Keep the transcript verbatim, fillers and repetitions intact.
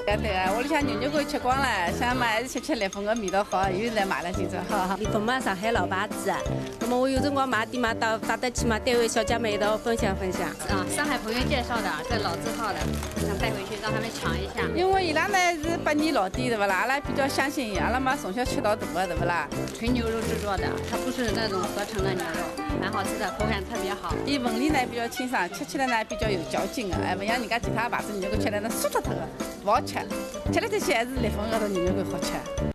对对啊，屋里向牛肉干吃光了，想嘛还是吃吃烈风的味道好，又来买了今朝。 烈风嘛，上海老牌子，那么我有辰光买点嘛，到带得去嘛，单位小姐妹一道分享分享。 啊，上海朋友介绍的，这老字号的，想带回去让他们尝一下。 因为伊拉呢是百年老店，对不啦？阿拉比较相信伊，阿拉嘛从小吃到大的，对不啦？ 纯牛肉制作的，它不是那种合成的牛肉，蛮好吃的，口感特别好。 伊纹理呢比较清爽，吃起来呢比较有嚼劲的，哎，不像人家其他牌子牛肉干吃来那酥脱脱的，不好吃。吃来吃去还是烈风高头牛肉干好吃。